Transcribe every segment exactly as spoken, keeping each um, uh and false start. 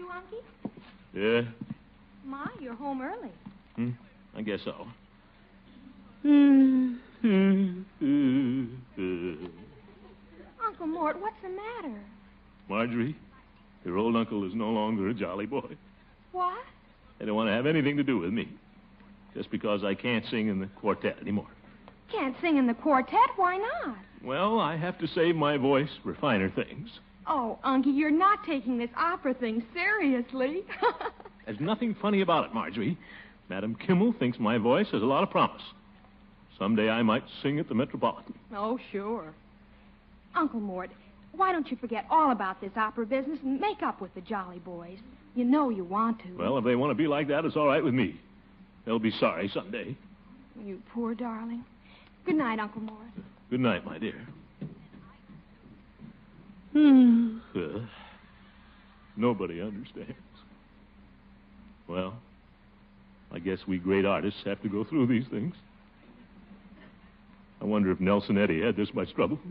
Unky? Yeah? My, you're home early. Hmm? I guess so. Uncle Mort, what's the matter? Marjorie, your old uncle is no longer a jolly boy. What? They don't want to have anything to do with me. Just because I can't sing in the quartet anymore. Can't sing in the quartet? Why not? Well, I have to save my voice for finer things. Oh, Unky, you're not taking this opera thing seriously. There's nothing funny about it, Marjorie. Madam Kimmel thinks my voice has a lot of promise. Someday I might sing at the Metropolitan. Oh, sure. Uncle Mort, why don't you forget all about this opera business and make up with the Jolly Boys? You know you want to. Well, if they want to be like that, it's all right with me. They'll be sorry someday. You poor darling. Good night, Uncle Mort. Good night, my dear. Hmm. Uh, nobody understands. Well, I guess we great artists have to go through these things. I wonder if Nelson Eddy had this much trouble.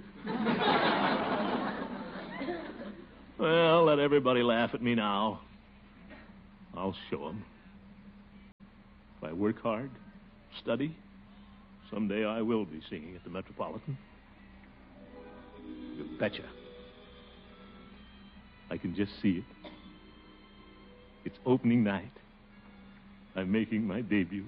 Well, let everybody laugh at me now. I'll show them. If I work hard, study, someday I will be singing at the Metropolitan. You betcha. I can just see it. It's opening night. I'm making my debut.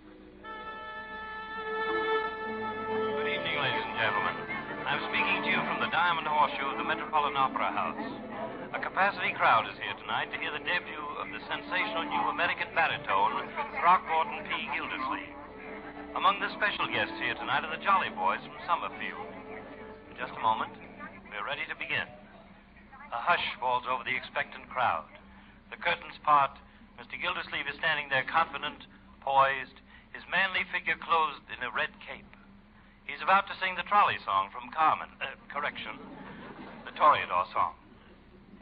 Good evening, ladies and gentlemen. I'm speaking to you from the Diamond Horseshoe of the Metropolitan Opera House. A capacity crowd is here tonight to hear the debut of the sensational new American baritone, Throckmorton P. Gildersleeve. Among the special guests here tonight are the Jolly Boys from Summerfield. In just a moment, we're ready to begin. A hush falls over the expectant crowd. The curtains part. Mister Gildersleeve is standing there confident, poised, his manly figure clothed in a red cape. He's about to sing the trolley song from Carmen. Uh, correction, the Toreador song.